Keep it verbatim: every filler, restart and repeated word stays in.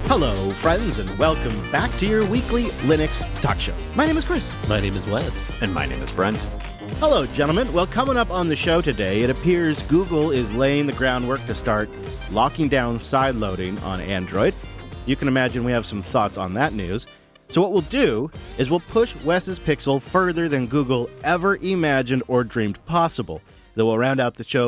Hello, friends, and welcome back to your weekly Linux talk show. My name is Chris. My name is Wes. And my name is Brent. Hello, gentlemen. Well, coming up on the show today, it appears Google is laying the groundwork to start locking down sideloading on Android. You can imagine we have some thoughts on that news. So what we'll do is we'll push Wes's Pixel further than Google ever imagined or dreamed possible. Then we'll round out the show